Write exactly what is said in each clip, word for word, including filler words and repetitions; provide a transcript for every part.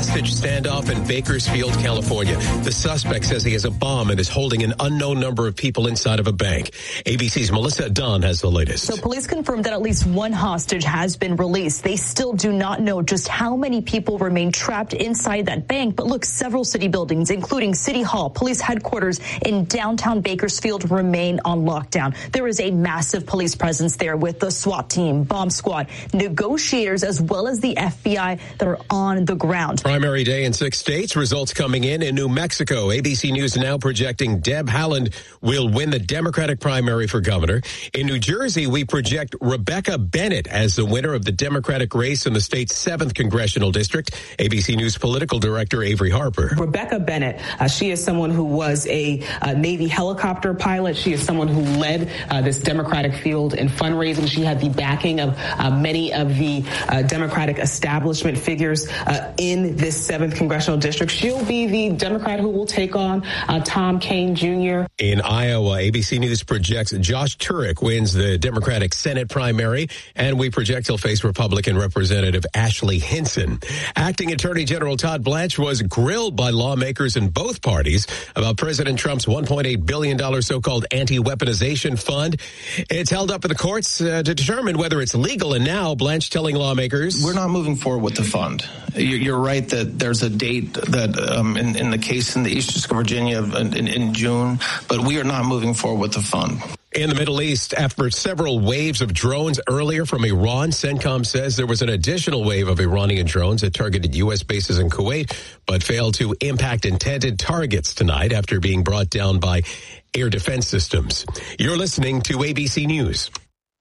hostage standoff in Bakersfield, California. The suspect says he has a bomb and is holding an unknown number of people inside of a bank. A B C's Melissa Dunn has the latest. So police confirmed that at least one hostage has been released. They still do not know just how many people remain trapped inside that bank. But look, several city buildings, including City Hall, police headquarters in downtown Bakersfield, remain on lockdown. There is a massive police presence there with the SWAT team, bomb squad, negotiators, as well as the F B I that are on the ground. Primary day in six states, results coming in in New Mexico. A B C News now projecting Deb Haaland will win the Democratic primary for governor. In New Jersey, we project Rebecca Bennett as the winner of the Democratic race in the state's seventh congressional district. A B C News political director Avery Harper. Rebecca Bennett, uh, she is someone who was a uh, Navy helicopter pilot. She is someone who led uh, this Democratic field in fundraising. She had the backing of uh, many of the uh, Democratic establishment figures uh, in this seventh congressional district. She'll be the Democrat who will take on uh, Tom Kean Junior In Iowa, A B C News projects Josh Turek wins the Democratic Senate primary, and we project he'll face Republican Representative Ashley Hinson. Acting Attorney General Todd Blanche was grilled by lawmakers in both parties about President Trump's one point eight billion dollars so-called anti-weaponization fund. It's held up in the courts uh, to determine whether it's legal, and now Blanche telling lawmakers, we're not moving forward with the fund. You're right that there's a date that um, in, in the case in the East District of Virginia in, in June, but we are not moving forward with the fund. In the Middle East, after several waves of drones earlier from Iran, CENTCOM says there was an additional wave of Iranian drones that targeted U S bases in Kuwait, but failed to impact intended targets tonight after being brought down by air defense systems. You're listening to A B C News.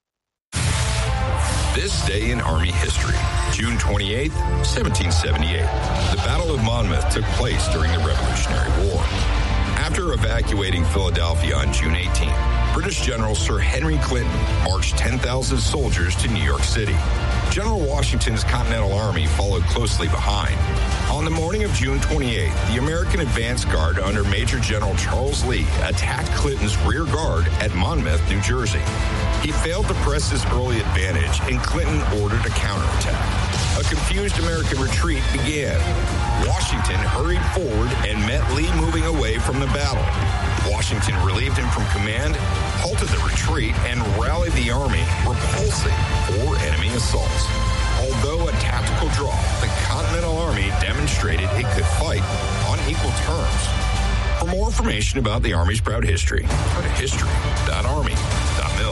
This day in Army history, June twenty-eighth, seventeen seventy-eight. The Battle of Monmouth took place during the Revolutionary War. After evacuating Philadelphia on June eighteenth, British General Sir Henry Clinton marched ten thousand soldiers to New York City. General Washington's Continental Army followed closely behind. On the morning of June twenty-eighth, the American advance guard under Major General Charles Lee attacked Clinton's rear guard at Monmouth, New Jersey. He failed to press his early advantage, and Clinton ordered a counterattack. A confused American retreat began. Washington hurried forward and met Lee moving away from the battle. Washington relieved him from command, halted the retreat, and rallied the army, repulsing four enemy assaults. Although a tactical draw, the Continental Army demonstrated it could fight on equal terms. For more information about the Army's proud history, go to history dot army dot mil.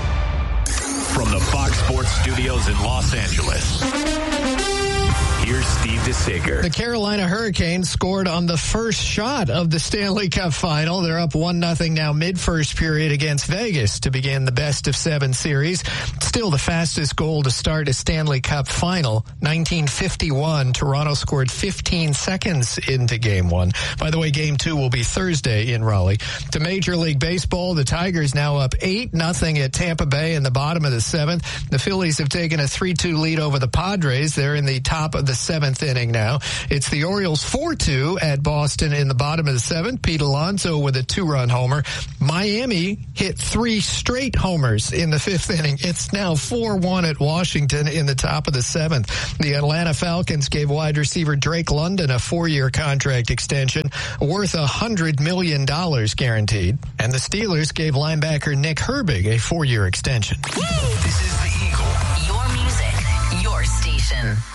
From the Fox Sports Studios in Los Angeles, here's Steve DeSager. The Carolina Hurricanes scored on the first shot of the Stanley Cup final. They're up one nothing now mid-first period against Vegas to begin the best of seven series. Still the fastest goal to start a Stanley Cup final. nineteen fifty-one, Toronto scored fifteen seconds into game one. By the way, game two will be Thursday in Raleigh. To Major League Baseball, the Tigers now up eight nothing at Tampa Bay in the bottom of the seventh. The Phillies have taken a three two lead over the Padres. They're in the top of the seventh inning now. It's the Orioles four two at Boston in the bottom of the seventh. Pete Alonso with a two-run homer. Miami hit three straight homers in the fifth inning. It's now four one at Washington in the top of the seventh. The Atlanta Falcons gave wide receiver Drake London a four-year contract extension worth one hundred million dollars guaranteed. And the Steelers gave linebacker Nick Herbig a four-year extension. This is the Eagle. Your music, your station.